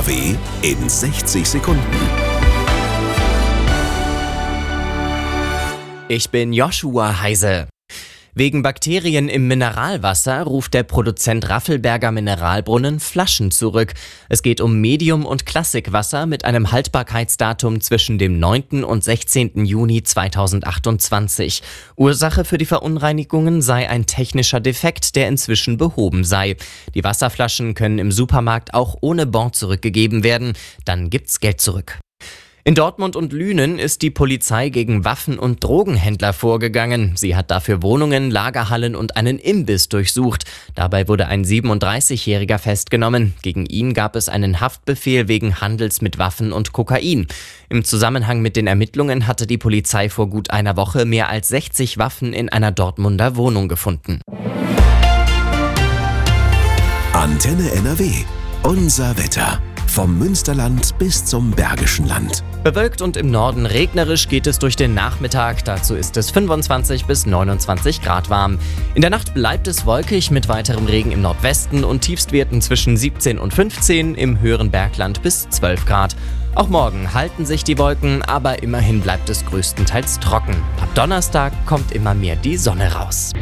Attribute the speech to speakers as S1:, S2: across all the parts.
S1: NRW in 60 Sekunden.
S2: Ich bin Joshua Heise. Wegen Bakterien im Mineralwasser ruft der Produzent Raffelberger Mineralbrunnen Flaschen zurück. Es geht um Medium- und Klassikwasser mit einem Haltbarkeitsdatum zwischen dem 9. und 16. Juni 2028. Ursache für die Verunreinigungen sei ein technischer Defekt, der inzwischen behoben sei. Die Wasserflaschen können im Supermarkt auch ohne Bon zurückgegeben werden. Dann gibt's Geld zurück. In Dortmund und Lünen ist die Polizei gegen Waffen- und Drogenhändler vorgegangen. Sie hat dafür Wohnungen, Lagerhallen und einen Imbiss durchsucht. Dabei wurde ein 37-Jähriger festgenommen. Gegen ihn gab es einen Haftbefehl wegen Handels mit Waffen und Kokain. Im Zusammenhang mit den Ermittlungen hatte die Polizei vor gut einer Woche mehr als 60 Waffen in einer Dortmunder Wohnung gefunden.
S1: Antenne NRW. Unser Wetter. Vom Münsterland bis zum Bergischen Land.
S2: Bewölkt und im Norden regnerisch geht es durch den Nachmittag. Dazu ist es 25 bis 29 Grad warm. In der Nacht bleibt es wolkig mit weiterem Regen im Nordwesten und Tiefstwerten zwischen 17 und 15, im höheren Bergland bis 12 Grad. Auch morgen halten sich die Wolken, aber immerhin bleibt es größtenteils trocken. Ab Donnerstag kommt immer mehr die Sonne raus.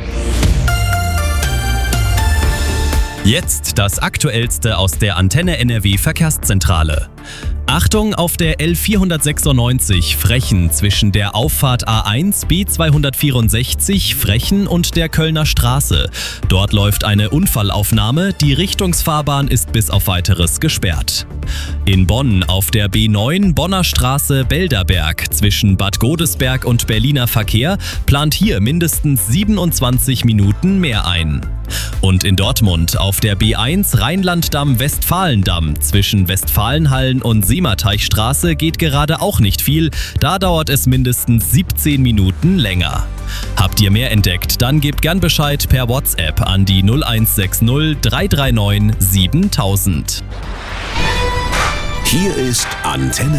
S3: Jetzt das Aktuellste aus der Antenne NRW Verkehrszentrale. Achtung auf der L496 Frechen zwischen der Auffahrt A1 B264 Frechen und der Kölner Straße. Dort läuft eine Unfallaufnahme, die Richtungsfahrbahn ist bis auf Weiteres gesperrt. In Bonn auf der B9 Bonner Straße Belderberg zwischen Bad Godesberg und Berliner Verkehr plant hier mindestens 27 Minuten mehr ein. Und in Dortmund auf der B1 Rheinlanddamm-Westfalendamm zwischen Westfalenhallen und Seemateichstraße geht gerade auch nicht viel, da dauert es mindestens 17 Minuten länger. Habt ihr mehr entdeckt, dann gebt gern Bescheid per WhatsApp an die 0160 339 7000.
S1: Hier ist Antenne